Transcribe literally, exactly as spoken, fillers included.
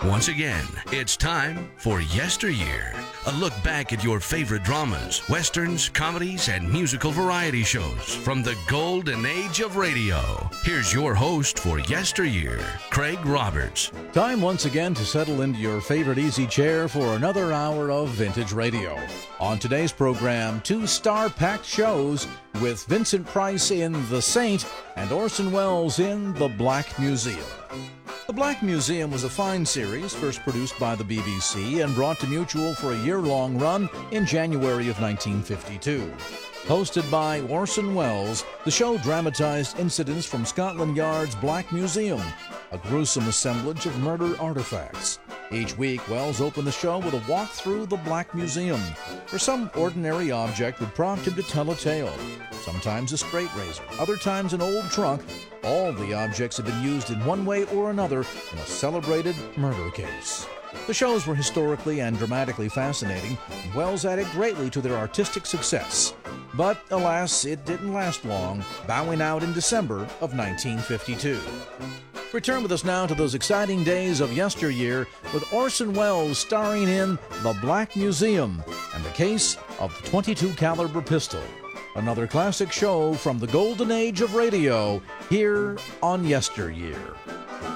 Once again, it's time for Yesteryear, a look back at your favorite dramas, westerns, comedies, and musical variety shows from the golden age of radio. Here's your host for Yesteryear, Craig Roberts. Time once again to settle into your favorite easy chair for another hour of vintage radio. On today's program, two star-packed shows with Vincent Price in The Saint and Orson Welles in The Black Museum. The Black Museum was a fine series first produced by the B B C and brought to Mutual for a year-long run in January of nineteen fifty-two. Hosted by Orson Welles, the show dramatized incidents from Scotland Yard's Black Museum, a gruesome assemblage of murder artifacts. Each week, Welles opened the show with a walk through the Black Museum, where some ordinary object would prompt him to tell a tale. Sometimes a straight razor, other times an old trunk. All the objects had been used in one way or another in a celebrated murder case. The shows were historically and dramatically fascinating, and Welles added greatly to their artistic success. But, alas, it didn't last long, bowing out in December of nineteen fifty-two. Return with us now to those exciting days of yesteryear with Orson Welles starring in The Black Museum and the case of the twenty-two caliber pistol. Another classic show from the golden age of radio here on Yesteryear.